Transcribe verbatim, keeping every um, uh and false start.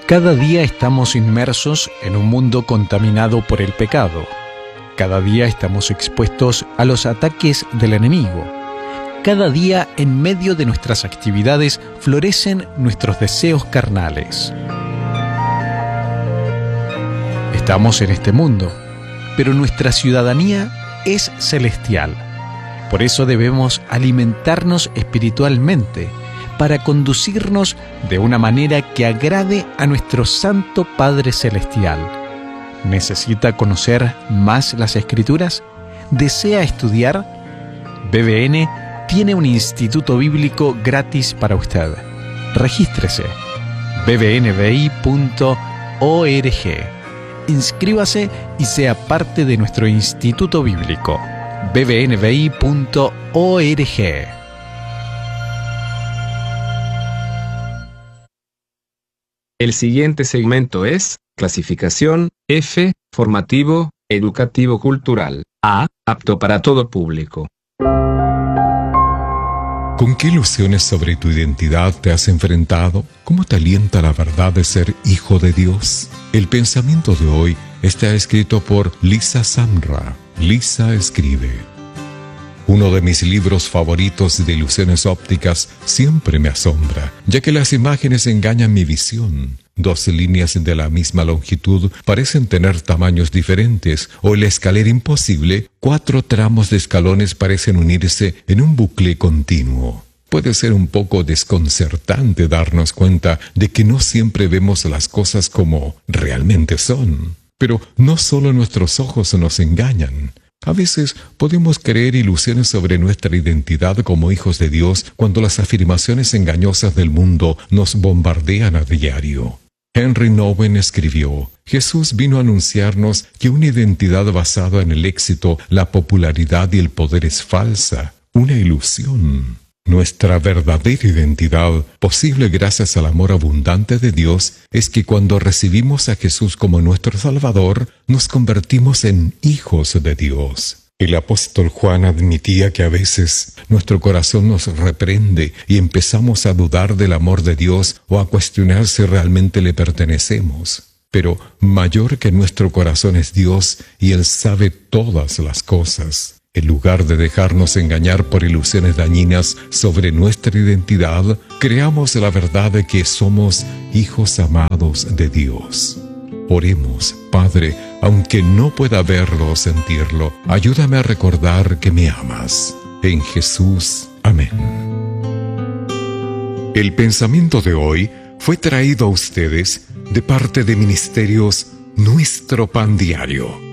Cada día estamos inmersos en un mundo contaminado por el pecado. Cada día estamos expuestos a los ataques del enemigo. Cada día, en medio de nuestras actividades, florecen nuestros deseos carnales. Estamos en este mundo, pero nuestra ciudadanía es celestial. Por eso debemos alimentarnos espiritualmente, para conducirnos de una manera que agrade a nuestro Santo Padre Celestial. ¿Necesita conocer más las Escrituras? ¿Desea estudiar? B B N tiene un instituto bíblico gratis para usted. Regístrese. b b n b i punto org. Inscríbase y sea parte de nuestro instituto bíblico. b b n b i punto org. El siguiente segmento es clasificación F, formativo, educativo cultural. A, apto para todo público. ¿Con qué ilusiones sobre tu identidad te has enfrentado? ¿Cómo te alienta la verdad de ser hijo de Dios? El pensamiento de hoy está escrito por Lisa Samra. Lisa escribe: uno de mis libros favoritos de ilusiones ópticas siempre me asombra, ya que las imágenes engañan mi visión. Dos líneas de la misma longitud parecen tener tamaños diferentes, o en la escalera imposible, cuatro tramos de escalones parecen unirse en un bucle continuo. Puede ser un poco desconcertante darnos cuenta de que no siempre vemos las cosas como realmente son. Pero no solo nuestros ojos nos engañan. A veces podemos creer ilusiones sobre nuestra identidad como hijos de Dios cuando las afirmaciones engañosas del mundo nos bombardean a diario. Henry Nouwen escribió: Jesús vino a anunciarnos que una identidad basada en el éxito, la popularidad y el poder es falsa, una ilusión. Nuestra verdadera identidad, posible gracias al amor abundante de Dios, es que cuando recibimos a Jesús como nuestro Salvador, nos convertimos en hijos de Dios. El apóstol Juan admitía que a veces nuestro corazón nos reprende y empezamos a dudar del amor de Dios o a cuestionar si realmente le pertenecemos. Pero mayor que nuestro corazón es Dios y Él sabe todas las cosas. En lugar de dejarnos engañar por ilusiones dañinas sobre nuestra identidad, creamos la verdad de que somos hijos amados de Dios. Oremos: Padre, aunque no pueda verlo o sentirlo, ayúdame a recordar que me amas. En Jesús. Amén. El pensamiento de hoy fue traído a ustedes de parte de Ministerios Nuestro Pan Diario.